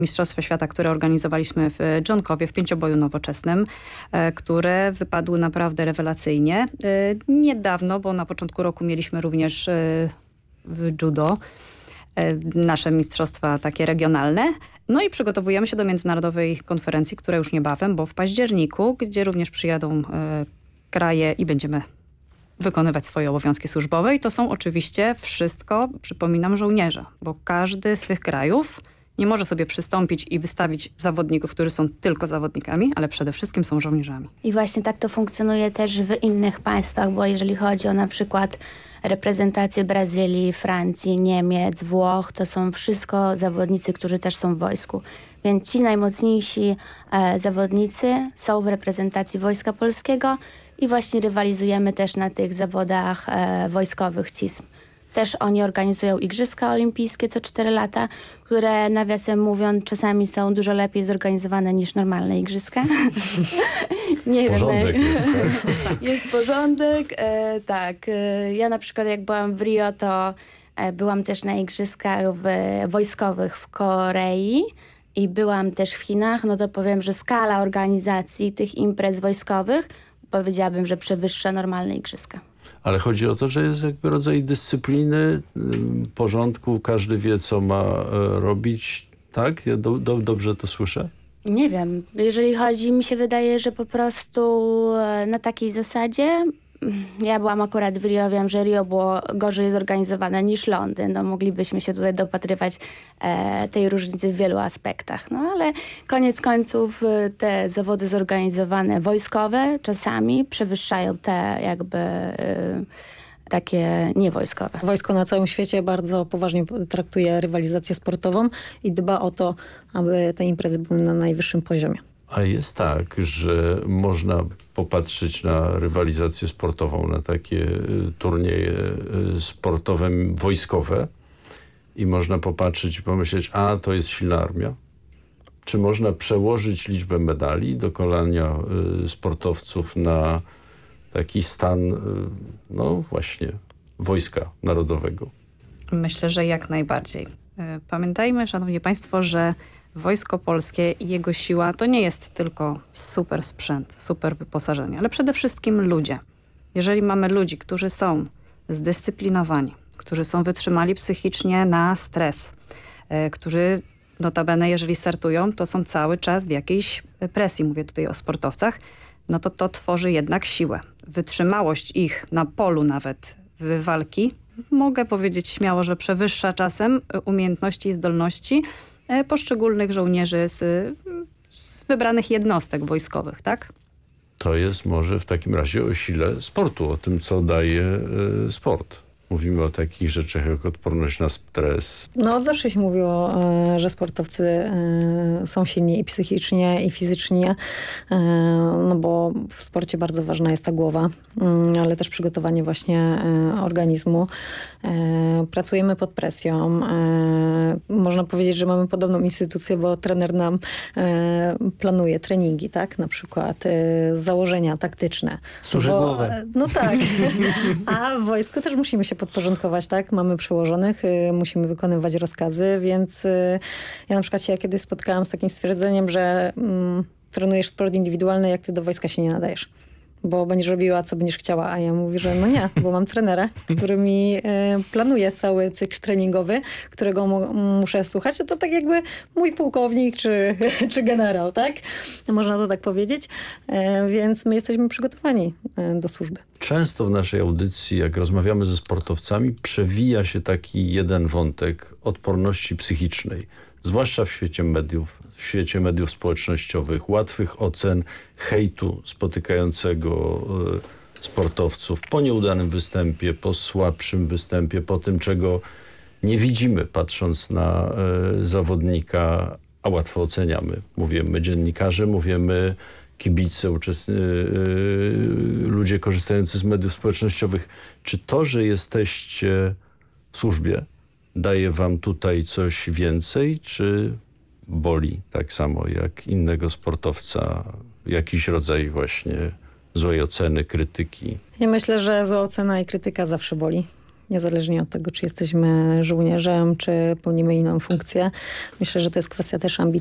Mistrzostwa Świata, które organizowaliśmy w Dżonkowie w pięcioboju nowoczesnym, które wypadły naprawdę rewelacyjnie. Niedawno, bo na początku roku mieliśmy również w judo nasze mistrzostwa takie regionalne. No i przygotowujemy się do międzynarodowej konferencji, która już niebawem, bo w październiku, gdzie również przyjadą kraje i będziemy wykonywać swoje obowiązki służbowe. I to są oczywiście wszystko, przypominam, żołnierze, bo każdy z tych krajów nie może sobie przystąpić i wystawić zawodników, którzy są tylko zawodnikami, ale przede wszystkim są żołnierzami. I właśnie tak to funkcjonuje też w innych państwach, bo jeżeli chodzi o na przykład reprezentację Brazylii, Francji, Niemiec, Włoch, to są wszystko zawodnicy, którzy też są w wojsku. Więc ci najmocniejsi zawodnicy są w reprezentacji Wojska Polskiego i właśnie rywalizujemy też na tych zawodach wojskowych CISM. Też oni organizują Igrzyska Olimpijskie co 4 lata, które nawiasem mówiąc czasami są dużo lepiej zorganizowane niż normalne igrzyska. Nie porządek wiem, jest, tak? Jest porządek, tak. Ja na przykład jak byłam w Rio, to byłam też na igrzyskach wojskowych w Korei i byłam też w Chinach. No to powiem, że skala organizacji tych imprez wojskowych powiedziałabym, że przewyższa normalne igrzyska. Ale chodzi o to, że jest jakby rodzaj dyscypliny, porządku, każdy wie, co ma robić, tak? Ja dobrze to słyszę? Nie wiem. Jeżeli chodzi, mi się wydaje, że po prostu na takiej zasadzie, ja byłam akurat w Rio, wiem, że Rio było gorzej zorganizowane niż Londyn. No, moglibyśmy się tutaj dopatrywać tej różnicy w wielu aspektach. No ale koniec końców te zawody zorganizowane wojskowe czasami przewyższają te jakby takie niewojskowe. Wojsko na całym świecie bardzo poważnie traktuje rywalizację sportową i dba o to, aby te imprezy były na najwyższym poziomie. A jest tak, że można popatrzeć na rywalizację sportową, na takie turnieje sportowe, wojskowe i można popatrzeć i pomyśleć, a to jest silna armia. Czy można przełożyć liczbę medali, dokonania sportowców na taki stan, no właśnie, wojska narodowego? Myślę, że jak najbardziej. Pamiętajmy, szanowni państwo, że Wojsko Polskie i jego siła to nie jest tylko super sprzęt, super wyposażenie, ale przede wszystkim ludzie. Jeżeli mamy ludzi, którzy są zdyscyplinowani, którzy są wytrzymali psychicznie na stres, którzy notabene, jeżeli startują, to są cały czas w jakiejś presji, mówię tutaj o sportowcach, no to tworzy jednak siłę. Wytrzymałość ich na polu nawet walki, mogę powiedzieć śmiało, że przewyższa czasem umiejętności i zdolności poszczególnych żołnierzy z wybranych jednostek wojskowych, tak? To jest może w takim razie o sile sportu, o tym, co daje sport. Mówimy o takich rzeczach jak odporność na stres. No od zawsze się mówiło, że sportowcy są silni i psychicznie, i fizycznie, no bo w sporcie bardzo ważna jest ta głowa, ale też przygotowanie właśnie organizmu. Pracujemy pod presją. Można powiedzieć, że mamy podobną instytucję, bo trener nam planuje treningi, tak? Na przykład założenia taktyczne. Służy głowę. No tak. A w wojsku też musimy się podporządkować, tak? Mamy przełożonych, musimy wykonywać rozkazy, więc ja na przykład się kiedyś spotkałam z takim stwierdzeniem, że trenujesz sport indywidualny, jak ty do wojska się nie nadajesz. Bo będziesz robiła, co będziesz chciała, a ja mówię, że no nie, bo mam trenera, który mi planuje cały cykl treningowy, którego muszę słuchać. To tak jakby mój pułkownik czy generał, tak? Można to tak powiedzieć. Więc my jesteśmy przygotowani do służby. Często w naszej audycji, jak rozmawiamy ze sportowcami, przewija się taki jeden wątek odporności psychicznej. Zwłaszcza w świecie mediów społecznościowych, łatwych ocen, hejtu spotykającego sportowców po nieudanym występie, po słabszym występie, po tym, czego nie widzimy, patrząc na zawodnika, a łatwo oceniamy. Mówimy dziennikarze, mówimy kibice, ludzie korzystający z mediów społecznościowych. Czy to, że jesteście w służbie, daje wam tutaj coś więcej, czy boli tak samo jak innego sportowca jakiś rodzaj właśnie złej oceny, krytyki? Ja myślę, że zła ocena i krytyka zawsze boli. niezależnie od tego, czy jesteśmy żołnierzem, czy pełnimy inną funkcję. Myślę, że to jest kwestia też ambicji